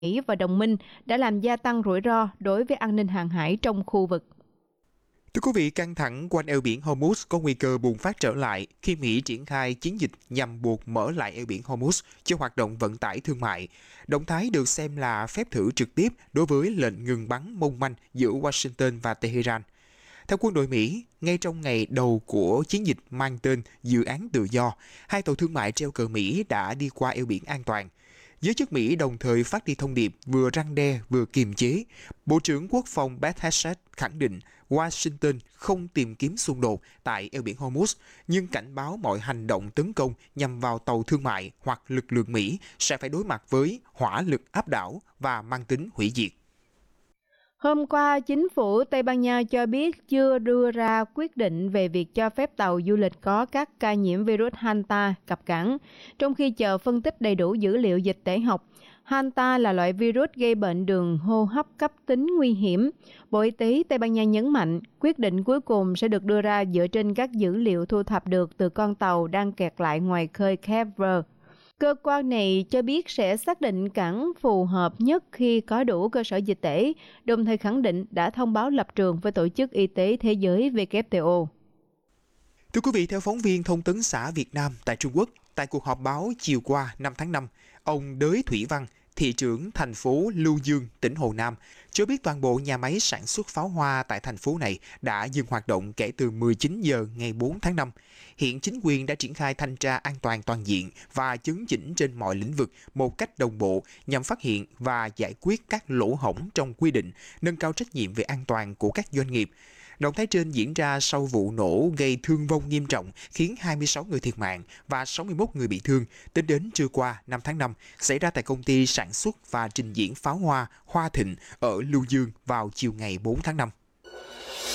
Mỹ và đồng minh đã làm gia tăng rủi ro đối với an ninh hàng hải trong khu vực. Thưa quý vị, căng thẳng quanh eo biển Hormuz có nguy cơ bùng phát trở lại khi Mỹ triển khai chiến dịch nhằm buộc mở lại eo biển Hormuz cho hoạt động vận tải thương mại. Động thái được xem là phép thử trực tiếp đối với lệnh ngừng bắn mong manh giữa Washington và Tehran. Theo quân đội Mỹ, ngay trong ngày đầu của chiến dịch mang tên Dự án Tự do, hai tàu thương mại treo cờ Mỹ đã đi qua eo biển an toàn. Giới chức Mỹ đồng thời phát đi thông điệp vừa răn đe vừa kiềm chế. Bộ trưởng Quốc phòng Pete Hegseth khẳng định Washington không tìm kiếm xung đột tại eo biển Hormuz, nhưng cảnh báo mọi hành động tấn công nhằm vào tàu thương mại hoặc lực lượng Mỹ sẽ phải đối mặt với hỏa lực áp đảo và mang tính hủy diệt. Hôm qua, chính phủ Tây Ban Nha cho biết chưa đưa ra quyết định về việc cho phép tàu du lịch có các ca nhiễm virus Hanta cập cảng, trong khi chờ phân tích đầy đủ dữ liệu dịch tễ học. Hanta là loại virus gây bệnh đường hô hấp cấp tính nguy hiểm. Bộ Y tế Tây Ban Nha nhấn mạnh, quyết định cuối cùng sẽ được đưa ra dựa trên các dữ liệu thu thập được từ con tàu đang kẹt lại ngoài khơi Cape Verde. Cơ quan này cho biết sẽ xác định cảng phù hợp nhất khi có đủ cơ sở dịch tễ, đồng thời khẳng định đã thông báo lập trường với Tổ chức Y tế Thế giới WTO. Thưa quý vị, theo phóng viên Thông tấn xã Việt Nam tại Trung Quốc, tại cuộc họp báo chiều qua 5 tháng 5, ông Đới Thủy Văn, thị trưởng thành phố Lưu Dương, tỉnh Hồ Nam, cho biết toàn bộ nhà máy sản xuất pháo hoa tại thành phố này đã dừng hoạt động kể từ 19 giờ ngày 4 tháng 5. Hiện chính quyền đã triển khai thanh tra an toàn toàn diện và chấn chỉnh trên mọi lĩnh vực một cách đồng bộ nhằm phát hiện và giải quyết các lỗ hổng trong quy định, nâng cao trách nhiệm về an toàn của các doanh nghiệp. Động thái trên diễn ra sau vụ nổ gây thương vong nghiêm trọng khiến 26 người thiệt mạng và 61 người bị thương tính đến trưa qua 5 tháng 5 xảy ra tại công ty sản xuất và trình diễn pháo hoa Hoa Thịnh ở Lưu Dương vào chiều ngày 4 tháng 5.